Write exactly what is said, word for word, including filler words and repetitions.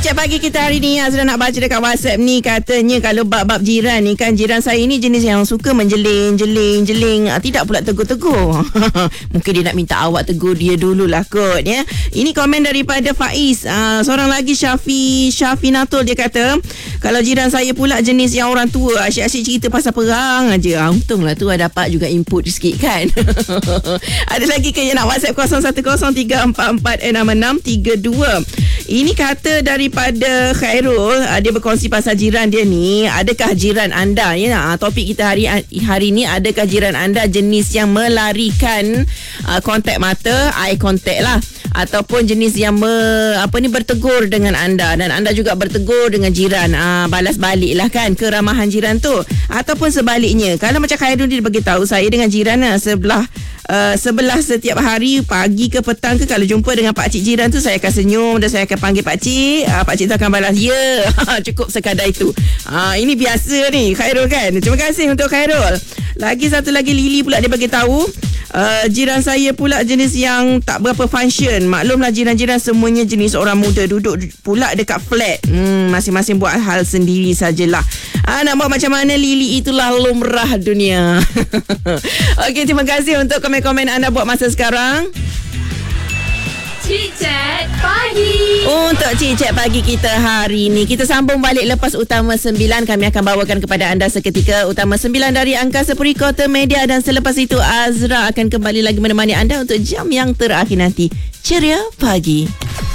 Cik-cik pagi kita hari ni Azra nak baca dekat WhatsApp ni. Katanya kalau bab-bab jiran ni kan, jiran saya ni jenis yang suka menjeling, jeling, jeling, tidak pula tegur-tegur. Mungkin dia nak minta awak tegur dia dululah kot ya. Ini komen daripada Faiz. uh, Seorang lagi Syafi Syafinatul, dia kata kalau jiran saya pula jenis yang orang tua, asyik-asyik cerita pasal perang aja. ah, Untunglah tu ada dapat juga input sikit kan. Ada lagi ke yang nak WhatsApp kosong satu kosong tiga empat empat enam enam tiga dua. Ini kata daripada Khairul, uh, dia berkongsi pasal jiran dia ni. Adakah jiran anda ya, uh, topik kita hari hari ni, adakah jiran anda jenis yang melarikan uh, kontak mata, eye contact lah, ataupun jenis yang me, apa ni bertegur dengan anda dan anda juga bertegur dengan jiran, uh, balas balik lah kan keramahan jiran tu. Ataupun sebaliknya, kalau macam Khairul dia bagi tahu saya dengan jiran uh, sebelah Uh, sebelah setiap hari, pagi ke petang ke, kalau jumpa dengan pakcik jiran tu, saya akan senyum dan saya akan panggil pakcik. uh, Pakcik tu akan balas ya. Cukup sekadar itu. uh, Ini biasa ni Khairul kan. Terima kasih untuk Khairul. Lagi satu lagi, Lily pula dia bagi tahu, uh, jiran saya pula jenis yang tak berapa function. Maklumlah jiran-jiran semuanya jenis orang muda, duduk pula dekat flat. hmm, Masing-masing buat hal sendiri sajalah. uh, Nak buat macam mana Lily, itulah lumrah dunia. Okey, terima kasih untuk komen-komen anda buat masa sekarang. Chit-chat pagi. Untuk Chit-chat pagi kita hari ni, kita sambung balik lepas Utama sembilan. Kami akan bawakan kepada anda seketika Utama sembilan dari Angkasa Puri Kota Media. Dan selepas itu Azra akan kembali lagi menemani anda untuk jam yang terakhir nanti. Ceria pagi.